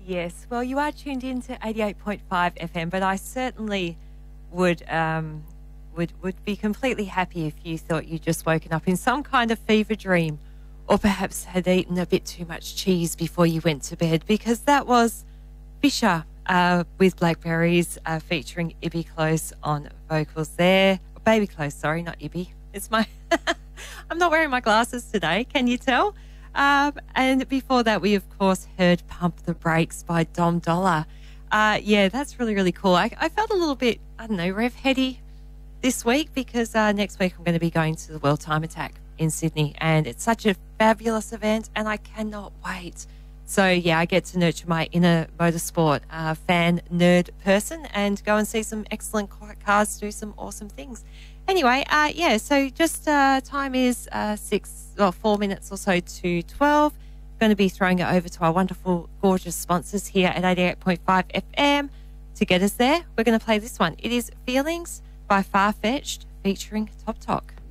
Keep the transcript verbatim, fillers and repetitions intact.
Yes, well, you are tuned in to eighty-eight point five F M, but I certainly would um, would would be completely happy if you thought you'd just woken up in some kind of fever dream, or perhaps had eaten a bit too much cheese before you went to bed, because that was Fisher uh, with Blackberries uh, featuring Ibby Close on vocals there. Baby Close, sorry, not Ibby. It's my... I'm not wearing my glasses today, can you tell? Um, and before that, we, of course, heard Pump the Brakes by Dom Dollar. Uh, yeah, that's really, really cool. I, I felt a little bit, I don't know, rev-heady this week because uh, next week I'm going to be going to the World Time Attack in Sydney, and it's such a fabulous event and I cannot wait. So, yeah, I get to nurture my inner motorsport uh, fan nerd person and go and see some excellent cars do some awesome things. Anyway, uh, yeah, so just uh, time is uh, six or well, four minutes or so to twelve. Going to be throwing it over to our wonderful, gorgeous sponsors here at eighty-eight point five F M. To get us there, we're going to play this one. It is Feelings by Far Fetched featuring Top Talk.